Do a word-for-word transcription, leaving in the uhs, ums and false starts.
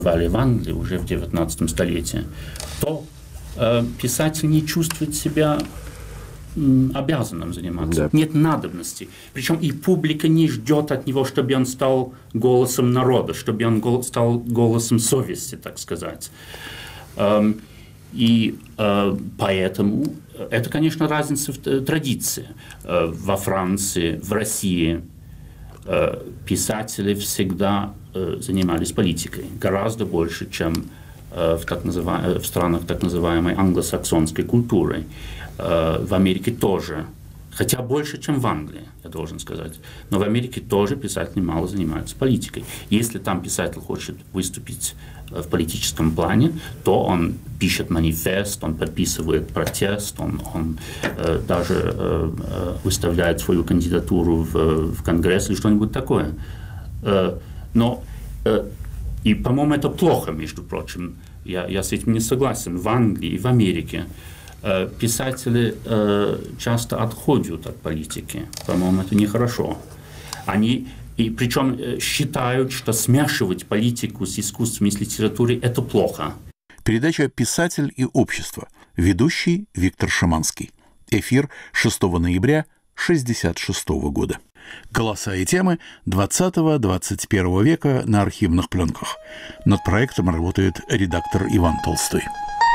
в Англии уже в девятнадцатом столетии, то э, писатель не чувствует себя м, обязанным заниматься. Да. Нет надобности. Причем и публика не ждет от него, чтобы он стал голосом народа, чтобы он гол- стал голосом совести, так сказать. Эм, и э, поэтому это, конечно, разница в традиции. Э, во Франции, в России э, писатели всегда э, занимались политикой гораздо больше, чем э, в, так называ- в странах так называемой англосаксонской культуры. Э, в Америке тоже, хотя больше, чем в Англии, я должен сказать. Но в Америке тоже писатели мало занимаются политикой. Если там писатель хочет выступить в политическом плане, то он пишет манифест, он подписывает протест, он, он э, даже э, выставляет свою кандидатуру в, в Конгресс или что-нибудь такое. Э, но, э, и, по-моему, это плохо, между прочим. Я, я с этим не согласен. В Англии и в Америке э, писатели э, часто отходят от политики. По-моему, это нехорошо. Они И причем считают, что смешивать политику с искусством и с литературой – это плохо. Передача «Писатель и общество». Ведущий Виктор Шаманский. Эфир шестого ноября шестьдесят шестого года. Голоса и темы двадцатого-двадцать первого века на архивных пленках. Над проектом работает редактор Иван Толстой.